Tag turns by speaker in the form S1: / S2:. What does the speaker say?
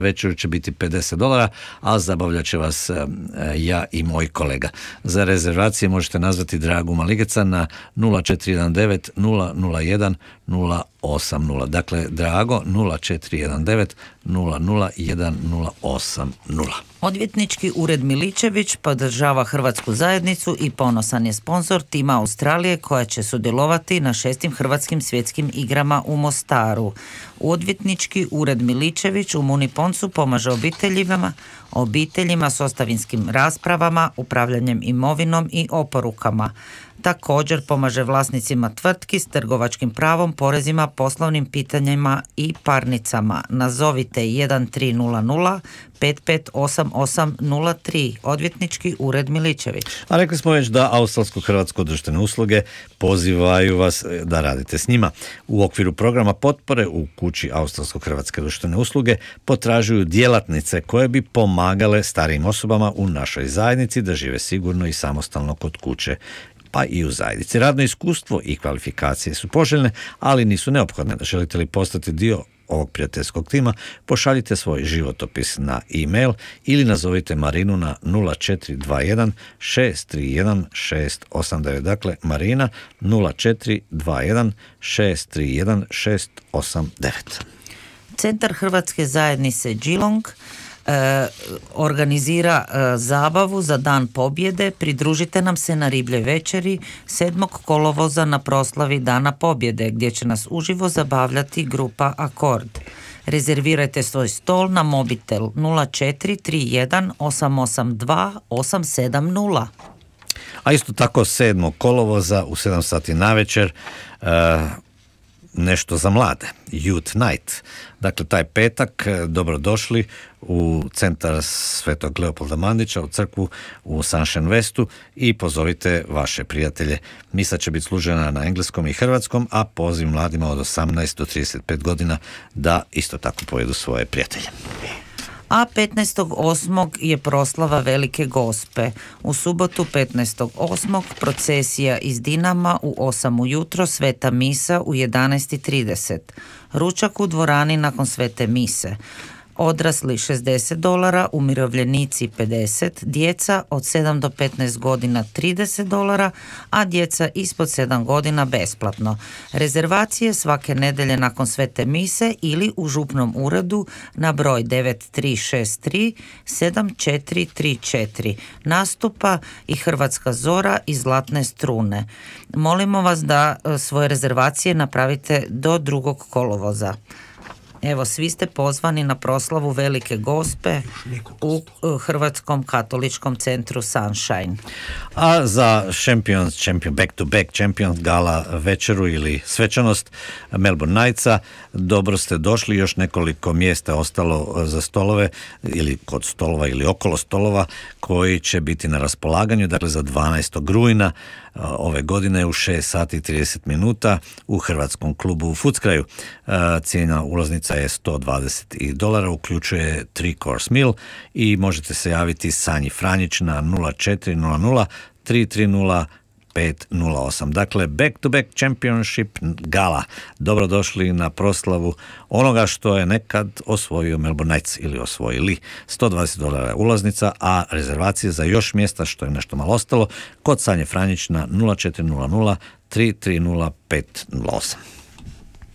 S1: večeru će biti $50, a zabavljat će vas ja i moj kolega. Za rezervacije možete nazvati Dragu Maligeca na 0419 001 080. Dakle, Drago 0419 001 080.
S2: Odvjetnički ured Miličević podržava Hrvatsku zajednicu i ponosan je sponsor tima Australije koja će sudjelovati na 6. Hrvatskim svjetskim igrama u Mostaru. Odvjetnički ured Miličević u Muniponcu pomaže obiteljima s ostavinskim raspravama, upravljanjem imovinom i oporukama. Također pomaže vlasnicima tvrtki s trgovačkim pravom, porezima, poslovnim pitanjima i parnicama. Nazovite 1300 558803, Odvjetnički ured Miličević.
S1: A rekli smo već da Australsko-hrvatsko društvene usluge pozivaju vas da radite s njima. U okviru programa potpore u kući Australsko-hrvatske društvene usluge potražuju djelatnice koje bi pomagale starijim osobama u našoj zajednici da žive sigurno i samostalno kod kuće, pa i u zajednici. Radno iskustvo i kvalifikacije su poželjne, ali nisu neophodne. Želite li postati dio ovog prijateljskog tima, pošaljite svoj životopis na e-mail ili nazovite Marinu na 0421 631 689. Dakle, Marina 0421 631 689.
S2: Centar Hrvatske zajednice Geelong organizira zabavu za Dan pobjede. Pridružite nam se na ribljoj večeri 7. kolovoza na proslavi Dana pobjede gdje će nas uživo zabavljati grupa Akord. Rezervirajte svoj stol na mobitel 0431 882 870.
S1: A isto tako 7. kolovoza u 7 sati navečer nešto za mlade, Youth Night. Dakle, taj petak dobrodošli u centar Svetog Leopolda Mandića, u crkvu u Sunshine Westu i pozovite vaše prijatelje. Misa će biti služena na engleskom i hrvatskom, a poziv mladima od 18 do 35 godina da isto tako povedu svoje prijatelje.
S2: A 15.8. je proslava Velike Gospe. U subotu 15.8. procesija iz Dinama u 8 ujutro, sveta misa u 11:30. Ručak u dvorani nakon svete mise. Odrasli $60, umirovljenici 50, djeca od 7 do 15 godina $30, a djeca ispod 7 godina besplatno. Rezervacije svake nedjelje nakon svete mise ili u župnom uredu na broj 9363 7434. Nastupa i Hrvatska zora i Zlatne strune. Molimo vas da svoje rezervacije napravite do 2. kolovoza. Evo, svi ste pozvani na proslavu Velike Gospe u Hrvatskom katoličkom centru Sunshine.
S1: A za back-to-back Champions gala večeru ili svečanost Melbourne Knightsa dobro ste došli, još nekoliko mjesta ostalo za stolove ili kod stolova ili okolo stolova koji će biti na raspolaganju, dakle za 12. rujna ove godine u 6 sati i 30 minuta u Hrvatskom klubu u Footscrayu. Cijena ulaznica je $120, uključuje 3-course meal i možete se javiti Sanji Franjić na 0400 330 508. Dakle, back-to-back championship gala. Dobrodošli na proslavu onoga što je nekad osvojio Melbourne Knights ili osvojili. $120 ulaznica, a rezervacije za još mjesta, što je nešto malo ostalo, kod Sanje Franjić na 0400 330 508.